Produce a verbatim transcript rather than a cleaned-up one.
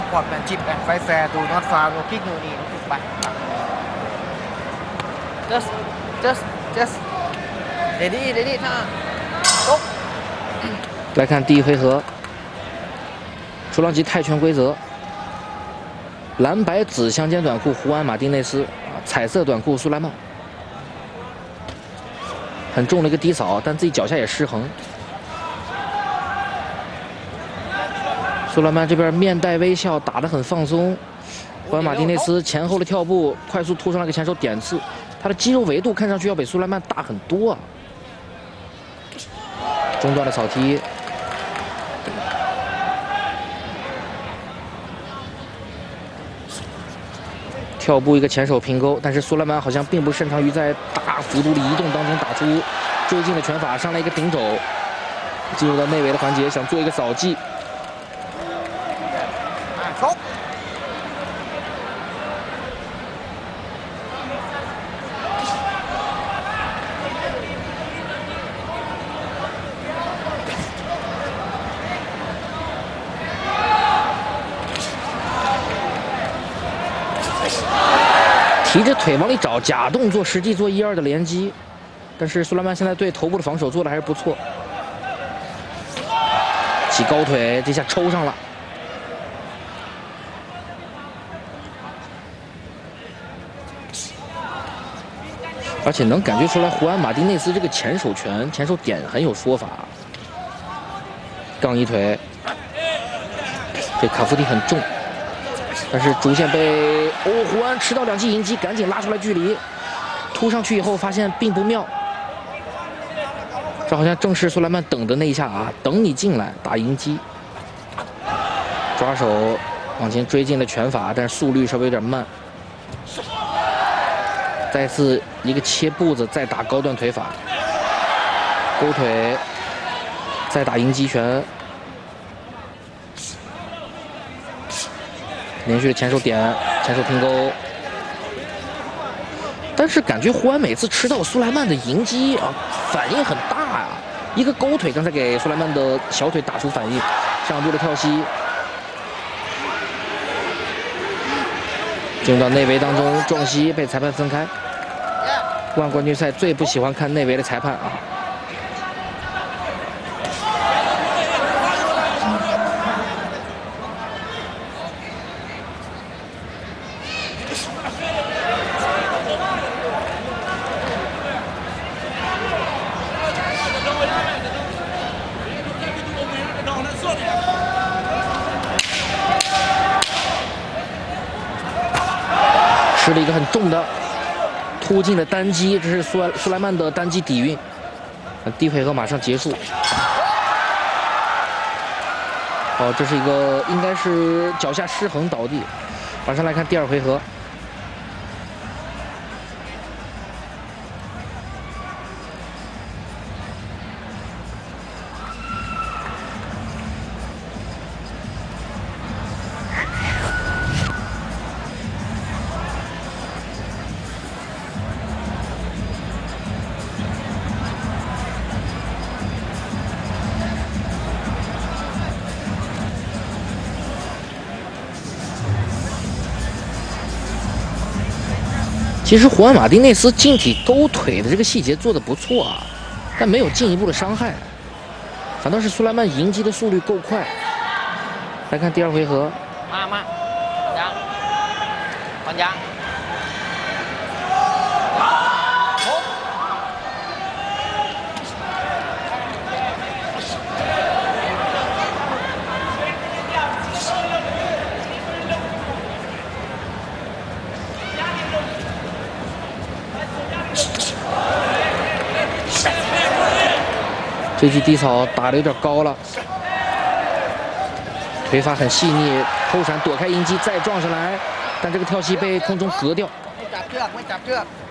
sportsmanship and fight fair do not foul no kick no knee ถูกปะ just just just ready ready ท่า走。 来看第一回合，出浪级泰拳规则：蓝白紫相间短裤胡安·马丁内斯，啊，彩色短裤苏莱曼。很重的一个低扫，但自己脚下也失衡。苏莱曼这边面带微笑，打得很放松。胡安·马丁内斯前后的跳步，快速突上了个前手点刺，他的肌肉维度看上去要比苏莱曼大很多啊。中段的扫踢。 跳步一个前手平勾，但是苏莱曼好像并不擅长于在大幅度的移动当中打出追进的拳法，上来一个顶肘，进入到内围的环节，想做一个扫击。 走。 提着腿往里找，假动作，实际做一二的连击，但是苏莱曼现在对头部的防守做的还是不错。起高腿，这下抽上了。而且能感觉出来，胡安·马丁内斯这个前手拳、前手点很有说法。杠一腿，这卡夫蒂很重。 但是主线被哦，胡安吃到两记迎击，赶紧拉出来距离，突上去以后发现并不妙，这好像正是苏莱曼等的那一下啊，等你进来打迎击，抓手往前追进了拳法，但是速率稍微有点慢，再次一个切步子，再打高段腿法，勾腿，再打迎击拳。 连续的前手点，前手平勾，但是感觉胡安每次吃到苏莱曼的迎击啊，反应很大呀、啊。一个勾腿，刚才给苏莱曼的小腿打出反应，上步的跳膝，进入到内围当中撞膝，被裁判分开。万冠军赛最不喜欢看内围的裁判啊。 吃了一个很重的突进的单击，这是苏苏莱曼的单击底蕴。第一回合马上结束。哦，这是一个应该是脚下失衡倒地。马上来看第二回合。 其实胡安·马丁内斯近体勾腿的这个细节做得不错啊，但没有进一步的伤害，反倒是苏莱曼迎击的速率够快。来看第二回合， 慢慢，杨，换杨， 这记低扫打得有点高了，腿法很细腻，后闪躲开迎击，再撞上来，但这个跳膝被空中隔掉。 ไม่จับเชือกไม่จับเชือก